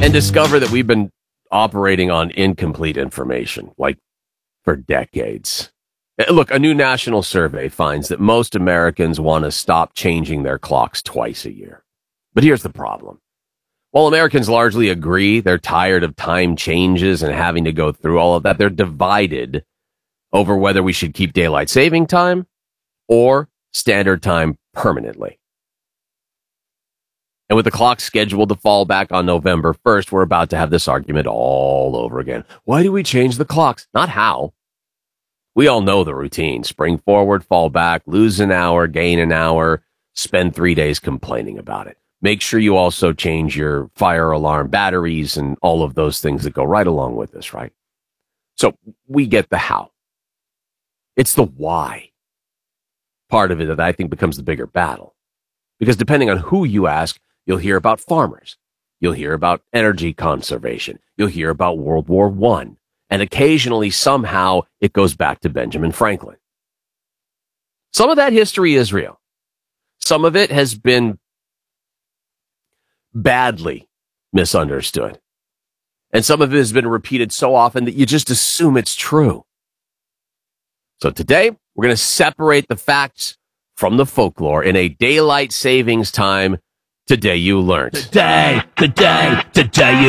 and discover that we've been operating on incomplete information, like for decades. Look, a new national survey finds that most Americans want to stop changing their clocks twice a year. But here's the problem. While Americans largely agree they're tired of time changes and having to go through all of that, they're divided over whether we should keep daylight saving time or standard time permanently. And with the clock scheduled to fall back on November 1st, we're about to have this argument all over again. Why do we change the clocks? Not how. We all know the routine. Spring forward, fall back, lose an hour, gain an hour, spend 3 days complaining about it. Make sure you also change your fire alarm batteries and all of those things that go right along with this, right? So we get the how. It's the why part of it that I think becomes the bigger battle. Because depending on who you ask, you'll hear about farmers. You'll hear about energy conservation. You'll hear about World War I. And occasionally, somehow, it goes back to Benjamin Franklin. Some of that history is real. Some of it has been badly misunderstood. And some of it has been repeated so often that you just assume it's true. So today, we're going to separate the facts from the folklore in a daylight savings time. Today you learned. Today you learned. Today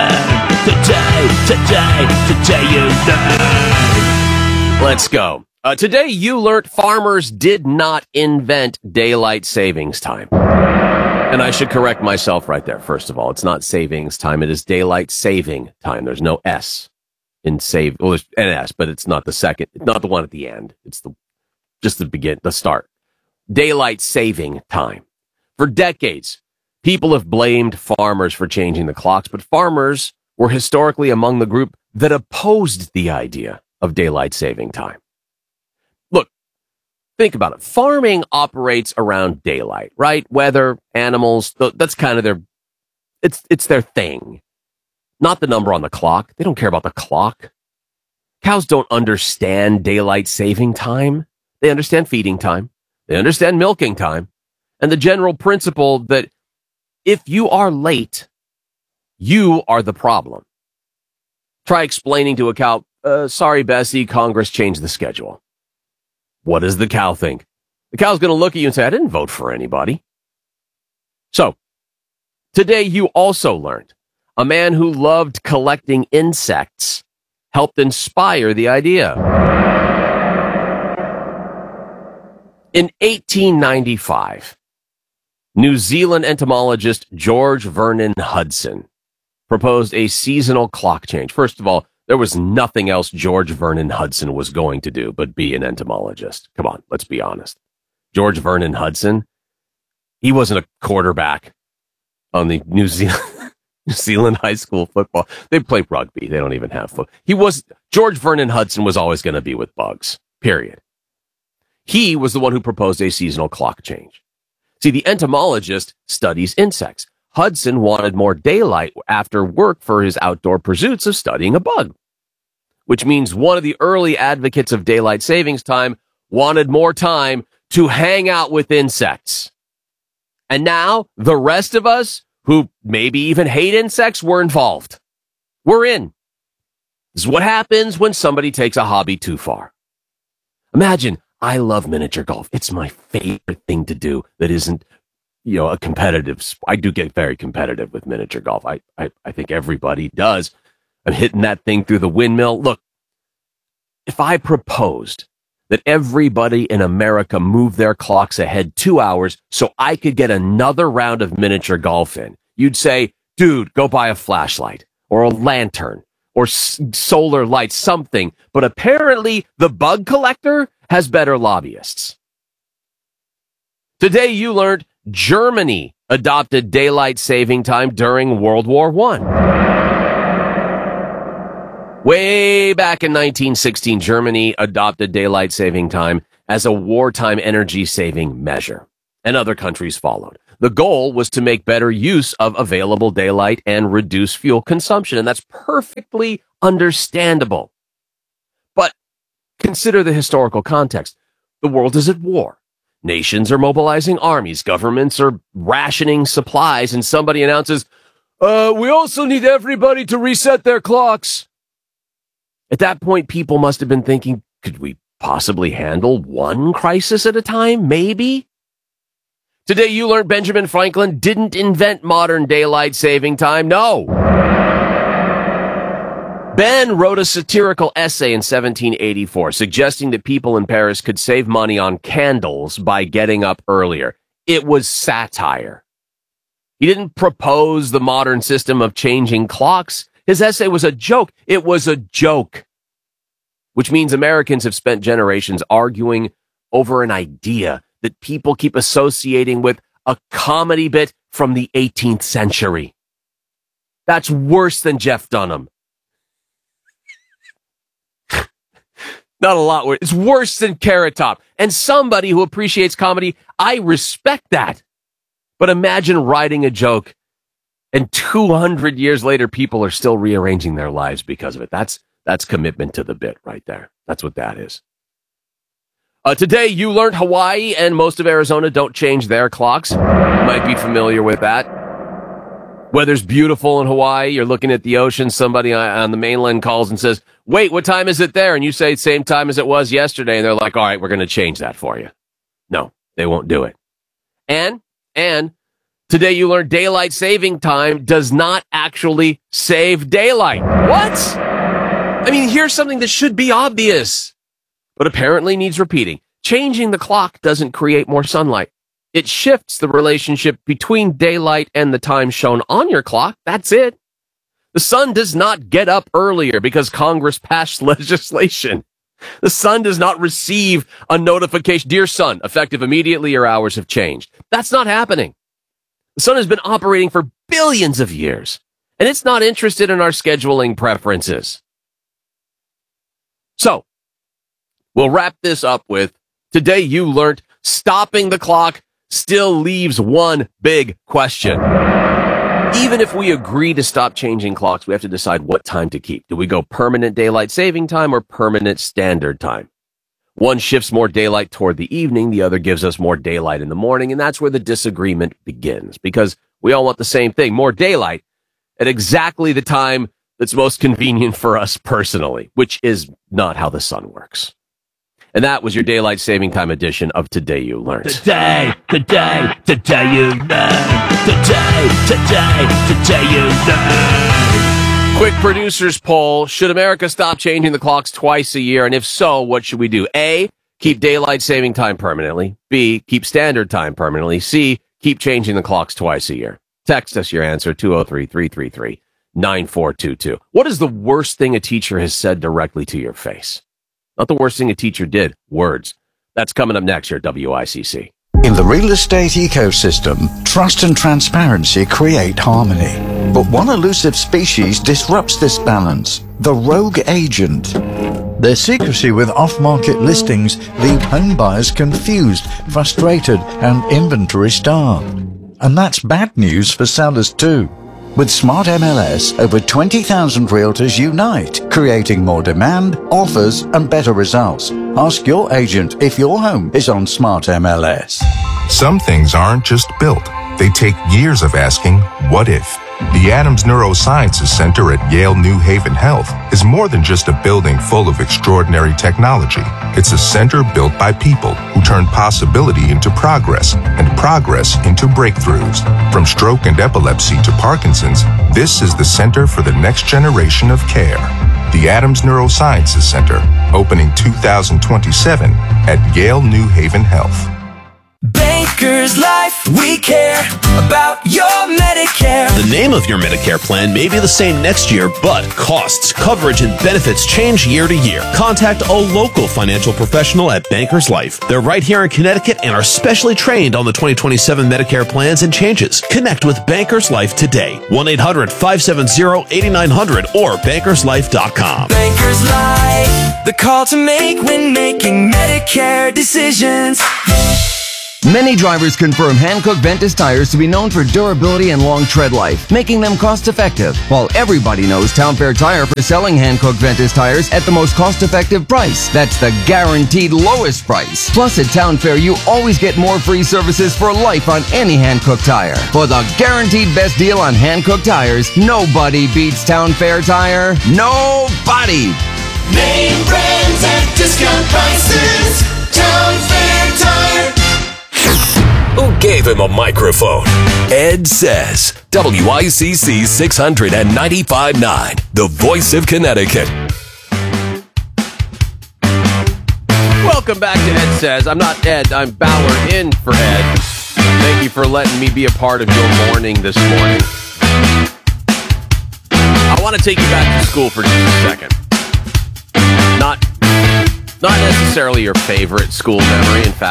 you learned. Let's go. Today you learned farmers did not invent daylight savings time. And I should correct myself right there. First of all, it's not savings time. It is daylight saving time. There's no S in save. Well, there's an S, but it's not the second. It's not the one at the end. It's the start. Daylight saving time. For decades, people have blamed farmers for changing the clocks, but farmers were historically among the group that opposed the idea of daylight saving time. Look, think about it. Farming operates around daylight, right? Weather, animals, that's kind of it's their thing. Not the number on the clock. They don't care about the clock. Cows don't understand daylight saving time. They understand feeding time. They understand milking time. And the general principle that if you are late, you are the problem. Try explaining to a cow, sorry, Bessie, Congress changed the schedule. What does the cow think? The cow's going to look at you and say, I didn't vote for anybody. So, today you also learned a man who loved collecting insects helped inspire the idea. In 1895, New Zealand entomologist George Vernon Hudson proposed a seasonal clock change. First of all, there was nothing else George Vernon Hudson was going to do but be an entomologist. Come on, let's be honest. George Vernon Hudson, he wasn't a quarterback on the New Zealand high school football. They play rugby. They don't even have football. George Vernon Hudson was always going to be with bugs, period. He was the one who proposed a seasonal clock change. See, the entomologist studies insects. Hudson wanted more daylight after work for his outdoor pursuits of studying a bug, which means one of the early advocates of daylight savings time wanted more time to hang out with insects. And now the rest of us who maybe even hate insects were involved. We're in. This is what happens when somebody takes a hobby too far. Imagine, I love miniature golf. It's my favorite thing to do that isn't, a competitive. I do get very competitive with miniature golf. I think everybody does. I'm hitting that thing through the windmill. Look, if I proposed that everybody in America move their clocks ahead 2 hours so I could get another round of miniature golf in, you'd say, dude, go buy a flashlight or a lantern or solar lights, something. But apparently the bug collector has better lobbyists. Today you learned Germany adopted daylight saving time during World War I. Way back in 1916, Germany adopted daylight saving time as a wartime energy saving measure, and other countries followed. The goal was to make better use of available daylight and reduce fuel consumption, and that's perfectly understandable. But consider the historical context. The world is at war. Nations are mobilizing armies. Governments are rationing supplies, and somebody announces, We also need everybody to reset their clocks. At that point, people must have been thinking, could we possibly handle one crisis at a time? Maybe. Today you learned Benjamin Franklin didn't invent modern daylight saving time. No. Ben wrote a satirical essay in 1784 suggesting that people in Paris could save money on candles by getting up earlier. It was satire. He didn't propose the modern system of changing clocks. His essay was a joke. It was a joke. Which means Americans have spent generations arguing over an idea that people keep associating with a comedy bit from the 18th century. That's worse than Jeff Dunham. Not a lot worse. It's worse than Carrot Top. And somebody who appreciates comedy, I respect that. But imagine writing a joke and 200 years later, people are still rearranging their lives because of it. That's commitment to the bit right there. That's what that is. Today, you learned Hawaii and most of Arizona don't change their clocks. You might be familiar with that. Weather's beautiful in Hawaii. You're looking at the ocean. Somebody on the mainland calls and says, wait, what time is it there? And you say same time as it was yesterday. And they're like, all right, we're going to change that for you. No, they won't do it. And today you learned daylight saving time does not actually save daylight. What? I mean, here's something that should be obvious, but apparently needs repeating. Changing the clock doesn't create more sunlight. It shifts the relationship between daylight and the time shown on your clock. That's it. The sun does not get up earlier because Congress passed legislation. The sun does not receive a notification. Dear sun, effective immediately, your hours have changed. That's not happening. The sun has been operating for billions of years, and it's not interested in our scheduling preferences. So, we'll wrap this up with, today you learned stopping the clock still leaves one big question. Even if we agree to stop changing clocks, we have to decide what time to keep. Do we go permanent daylight saving time or permanent standard time? One shifts more daylight toward the evening, the other gives us more daylight in the morning, and that's where the disagreement begins, because we all want the same thing, more daylight at exactly the time that's most convenient for us personally, which is not how the sun works. And that was your daylight saving time edition of Today You Learned. Today you learned. Today you learned. Quick producer's poll. Should America stop changing the clocks twice a year? And if so, what should we do? A, keep daylight saving time permanently. B, keep standard time permanently. C, keep changing the clocks twice a year. Text us your answer, 203-333-9422. What is the worst thing a teacher has said directly to your face? Not the worst thing a teacher did. Words. That's coming up next here at WICC. In the real estate ecosystem, trust and transparency create harmony. But one elusive species disrupts this balance: the rogue agent. Their secrecy with off-market listings leave home buyers confused, frustrated, and inventory starved. And that's bad news for sellers too. With Smart MLS, over 20,000 realtors unite, creating more demand, offers, and better results. Ask your agent if your home is on Smart MLS. Some things aren't just built. They take years of asking, what if? The Adams Neurosciences Center at Yale New Haven Health is more than just a building full of extraordinary technology. It's a center built by people who turn possibility into progress and progress into breakthroughs. From stroke and epilepsy to Parkinson's, this is the center for the next generation of care. The Adams Neurosciences Center, opening 2027 at Yale New Haven Health. Bankers Life, we care about your Medicare. The name of your Medicare plan may be the same next year, but costs, coverage, and benefits change year to year. Contact a local financial professional at Bankers Life. They're right here in Connecticut and are specially trained on the 2027 Medicare plans and changes. Connect with Bankers Life today. 1-800-570-8900 or bankerslife.com. Bankers Life, the call to make when making Medicare decisions. Many drivers confirm Hankook Ventus tires to be known for durability and long tread life, making them cost-effective, while everybody knows Town Fair Tire for selling Hankook Ventus tires at the most cost-effective price. That's the guaranteed lowest price. Plus, at Town Fair, you always get more free services for life on any Hankook tire. For the guaranteed best deal on Hankook tires, nobody beats Town Fair Tire. Nobody! Name brands at discount prices. Town Fair Tire. Who gave him a microphone? Ed says. WICC 695.9, the voice of Connecticut. Welcome back to Ed Says. I'm not Ed, I'm Bauer in for Ed. Thank you for letting me be a part of your morning this morning. I want to take you back to school for just a second. Not necessarily your favorite school memory. In fact,